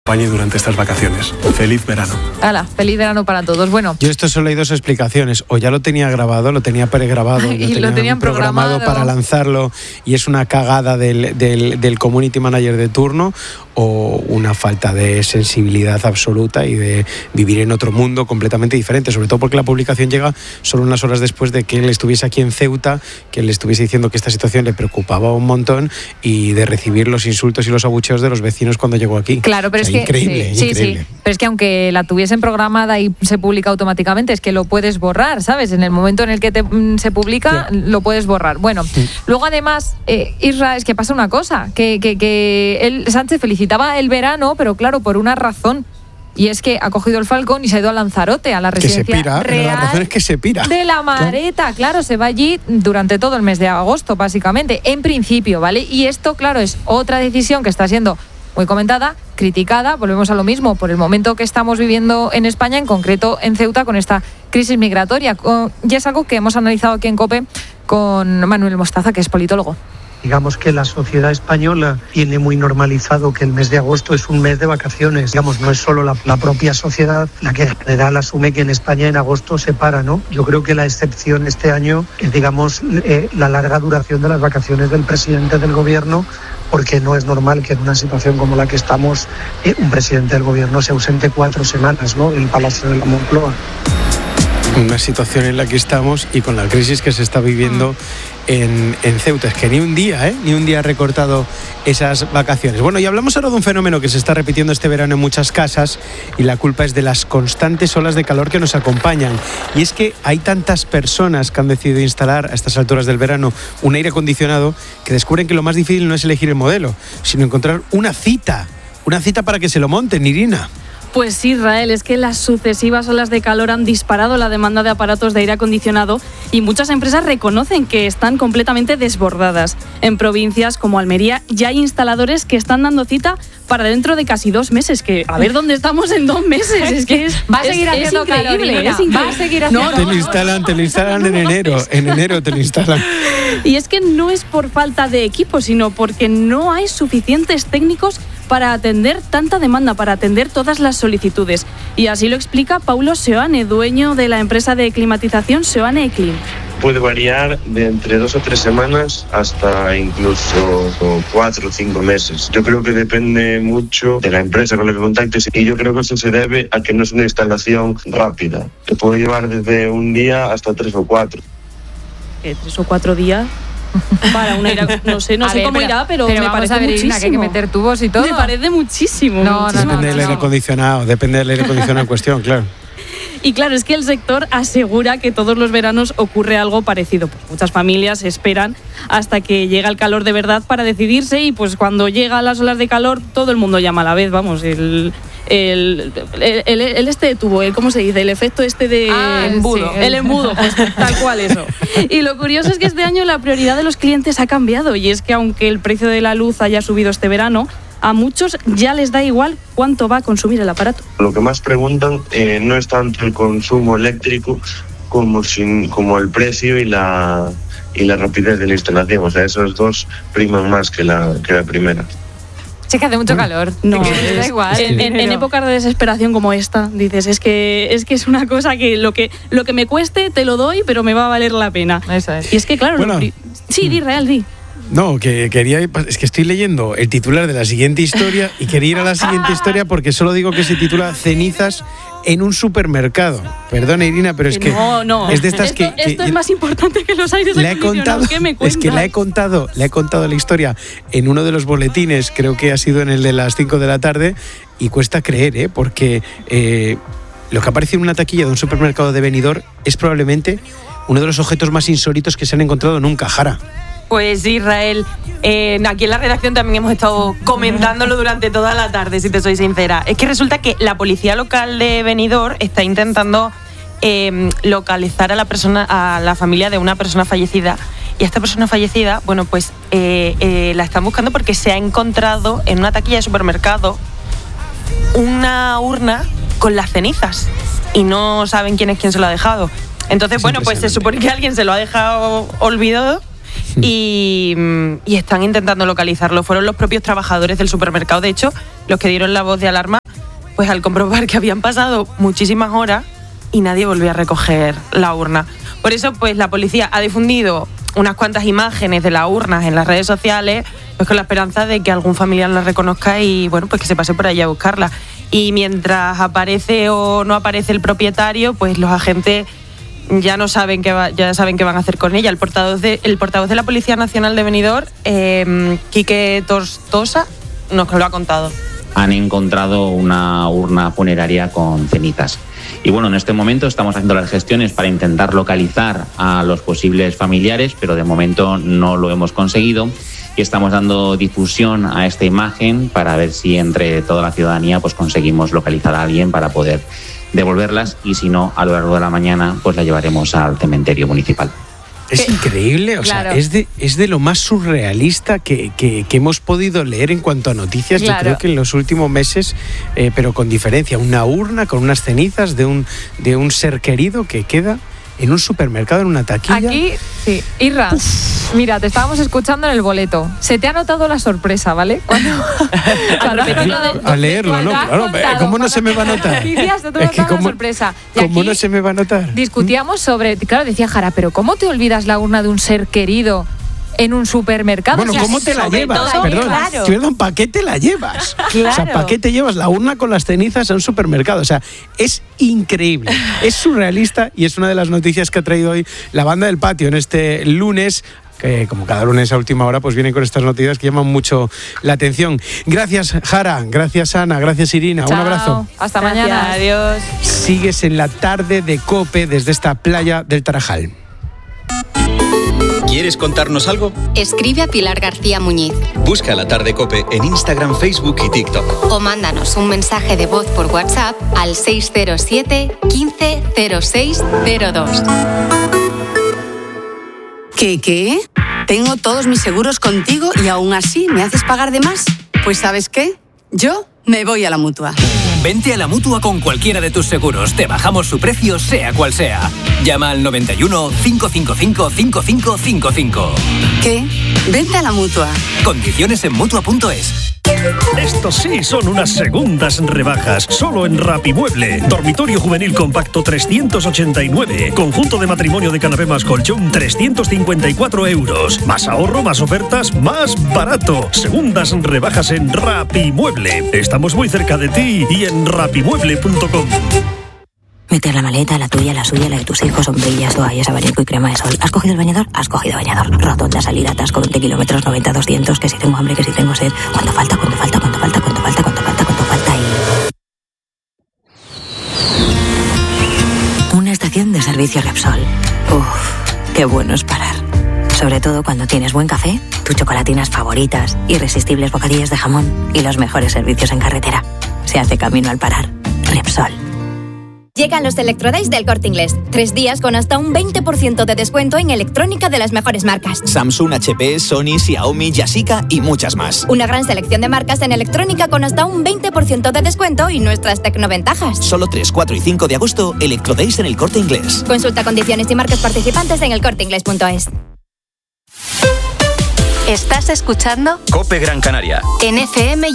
Durante estas vacaciones. Feliz verano. ¡Hala! Feliz verano para todos. Bueno, yo esto solo hay dos explicaciones. O ya lo tenía grabado, lo tenía pregrabado, y lo tenían programado para lanzarlo y es una cagada del community manager de turno, o una falta de sensibilidad absoluta y de vivir en otro mundo completamente diferente, sobre todo porque la publicación llega solo unas horas después de que él estuviese aquí en Ceuta, que él estuviese diciendo que esta situación le preocupaba un montón y de recibir los insultos y los abucheos de los vecinos cuando llegó aquí. Claro, pero es que increíble. Sí. Pero es que aunque la tuviesen programada y se publica automáticamente, es que lo puedes borrar, ¿sabes? En el momento en el que se publica, lo puedes borrar. Bueno, luego además, Isra, es que pasa una cosa, que él, Sánchez, felicitaba el verano, pero claro, por una razón. Y es que ha cogido el Falcón y se ha ido a Lanzarote, a la residencia real. La razón es que se pira. De la Mareta, claro, se va allí durante todo el mes de agosto, básicamente, en principio, ¿vale? Y esto, claro, es otra decisión que está siendo muy comentada, criticada, volvemos a lo mismo, por el momento que estamos viviendo en España, en concreto en Ceuta, con esta crisis migratoria. Ya es algo que hemos analizado aquí en COPE con Manuel Mostaza, que es politólogo. Digamos que la sociedad española tiene muy normalizado que el mes de agosto es un mes de vacaciones. Digamos, no es solo la propia sociedad la que en general asume que en España en agosto se para, ¿no? Yo creo que la excepción este año es, digamos, la larga duración de las vacaciones del presidente del gobierno, porque no es normal que en una situación como la que estamos un presidente del gobierno se ausente 4 semanas, ¿no?, del Palacio de la Moncloa. Una situación en la que estamos y con la crisis que se está viviendo en Ceuta. Es que ni un día ha recortado esas vacaciones. Bueno, y hablamos ahora de un fenómeno que se está repitiendo este verano en muchas casas, y la culpa es de las constantes olas de calor que nos acompañan. Y es que hay tantas personas que han decidido instalar a estas alturas del verano un aire acondicionado que descubren que lo más difícil no es elegir el modelo, sino encontrar una cita para que se lo monten, Irina. Pues sí, Israel, es que las sucesivas olas de calor han disparado la demanda de aparatos de aire acondicionado y muchas empresas reconocen que están completamente desbordadas. En provincias como Almería ya hay instaladores que están dando cita para dentro de casi 2 meses, que a ver dónde estamos en 2 meses. Es que va a seguir haciendo calor, va a seguir haciendo calor. Te lo instalan en enero te lo instalan. Y es que no es por falta de equipo, sino porque no hay suficientes técnicos para atender tanta demanda, para atender todas las solicitudes. Y así lo explica Paulo Seoane, dueño de la empresa de climatización Seoane Eclim. Puede variar de entre 2 o 3 semanas hasta incluso 4 o 5 meses. Yo creo que depende mucho de la empresa con la que contactes, y yo creo que eso se debe a que no es una instalación rápida. Te puede llevar desde un día hasta 3 o 4. 3 o 4 días... para una no sé cómo irá, pero me parece muchísimo. Que hay que meter tubos y todo. Me parece muchísimo. Depende del aire acondicionado en cuestión, claro. Y claro, es que el sector asegura que todos los veranos ocurre algo parecido. Pues muchas familias esperan hasta que llega el calor de verdad para decidirse, y pues cuando llegan las olas de calor todo el mundo llama a la vez, vamos, el tubo, ¿cómo se dice? El efecto de embudo. Sí, el embudo, pues tal cual eso. Y lo curioso es que este año la prioridad de los clientes ha cambiado, y es que aunque el precio de la luz haya subido este verano, a muchos ya les da igual cuánto va a consumir el aparato. Lo que más preguntan no es tanto el consumo eléctrico como el precio y la rapidez de la instalación. O sea, esos dos priman más que la primera. Sí, que hace mucho calor. No, da igual. En épocas de desesperación como esta, dices, es que es una cosa que lo que me cueste te lo doy, pero me va a valer la pena. Eso es. Y es que claro, sí, di, Real, di. No, es que estoy leyendo el titular de la siguiente historia y quería ir a la siguiente historia porque solo digo que se titula Cenizas en un supermercado. Perdona, Irina, pero es que no. Es de estas esto es más importante que los aires acondicionados. ¿Qué me cuentas? Es que le he contado la historia en uno de los boletines, creo que ha sido en el de las 5 de la tarde, y cuesta creer, porque lo que aparece en una taquilla de un supermercado de Benidorm es probablemente uno de los objetos más insólitos que se han encontrado nunca, Jara. Pues Israel, aquí en la redacción también hemos estado comentándolo durante toda la tarde, si te soy sincera. Es que resulta que la policía local de Benidorm está intentando localizar a la familia de una persona fallecida. Y a esta persona fallecida, bueno, pues la están buscando porque se ha encontrado en una taquilla de supermercado una urna con las cenizas y no saben quién se lo ha dejado. Entonces, bueno, pues se supone que alguien se lo ha dejado olvidado y están intentando localizarlo. Fueron los propios trabajadores del supermercado, de hecho, los que dieron la voz de alarma, pues al comprobar que habían pasado muchísimas horas y nadie volvió a recoger la urna. Por eso, pues la policía ha difundido unas cuantas imágenes de las urnas en las redes sociales, pues con la esperanza de que algún familiar las reconozca y, bueno, pues que se pase por allá a buscarla. Y mientras aparece o no aparece el propietario, pues los agentes ya no saben qué van a hacer con ella. El portavoz de la Policía Nacional de Benidorm, Quique Tortosa, nos lo ha contado. Han encontrado una urna funeraria con cenizas. Y bueno, en este momento estamos haciendo las gestiones para intentar localizar a los posibles familiares, pero de momento no lo hemos conseguido. Y estamos dando difusión a esta imagen para ver si entre toda la ciudadanía pues conseguimos localizar a alguien para poder devolverlas, y si no, a lo largo de la mañana pues la llevaremos al cementerio municipal. Es increíble, o claro. sea, es de lo más surrealista que hemos podido leer en cuanto a noticias, claro. Yo creo que en los últimos meses, pero con diferencia. Una urna con unas cenizas de un ser querido que queda en un supermercado, en una taquilla. Aquí, sí. Irra, mira, te estábamos escuchando en el boleto. Se te ha notado la sorpresa, ¿vale? A leerlo, ¿no? Claro, ¿cómo no se me va a notar? Es que la sorpresa. ¿Cómo no se me va a notar? Discutíamos sobre, claro, decía Jara, pero ¿cómo te olvidas la urna de un ser querido en un supermercado? Bueno, o sea, ¿cómo te la llevas? Perdón, ¿para qué te la llevas? Claro. O sea, ¿para qué te llevas la urna con las cenizas a un supermercado? O sea, es increíble, es surrealista, y es una de las noticias que ha traído hoy la Banda del Patio en este lunes, que como cada lunes a última hora pues vienen con estas noticias que llaman mucho la atención. Gracias, Jara, gracias, Ana, gracias, Irina. Chao. Un abrazo. Hasta mañana. Adiós. Sigues en la tarde de COPE desde esta playa del Tarajal. ¿Quieres contarnos algo? Escribe a Pilar García Muñiz. Busca La Tarde COPE en Instagram, Facebook y TikTok. O mándanos un mensaje de voz por WhatsApp al 607 15 06 02. ¿Qué? Tengo todos mis seguros contigo y aún así me haces pagar de más. Pues ¿sabes qué? Yo me voy a la Mutua. Vente a la Mutua con cualquiera de tus seguros. Te bajamos su precio, sea cual sea. Llama al 91 555 5555. ¿Qué? Vente a la Mutua. Condiciones en Mutua.es. Estos sí son unas segundas rebajas, solo en Rapimueble. Dormitorio juvenil compacto 389. Conjunto de matrimonio de canapé más colchón 354 euros. Más ahorro, más ofertas, más barato. Segundas rebajas en Rapimueble. Estamos muy cerca de ti y en rapimueble.com. Meter la maleta, la tuya, la suya, la de tus hijos, sombrillas, toallas, abanico y crema de sol. ¿Has cogido el bañador? Has cogido bañador. Rotonda, salida, atasco, 20 kilómetros, 90, 200, que si tengo hambre, que si tengo sed. ¿Cuánto falta? Una estación de servicio Repsol. Uf, qué bueno es parar. Sobre todo cuando tienes buen café, tus chocolatinas favoritas, irresistibles bocadillos de jamón y los mejores servicios en carretera. Se hace camino al parar. Repsol. Llegan los Electrodays del Corte Inglés. 3 días con hasta un 20% de descuento en electrónica de las mejores marcas. Samsung, HP, Sony, Xiaomi, Yashica y muchas más. Una gran selección de marcas en electrónica con hasta un 20% de descuento y nuestras tecnoventajas. Solo 3, 4 y 5 de agosto, Electrodays en el Corte Inglés. Consulta condiciones y marcas participantes en elcorteinglés.es. ¿Estás escuchando? COPE Gran Canaria. En FM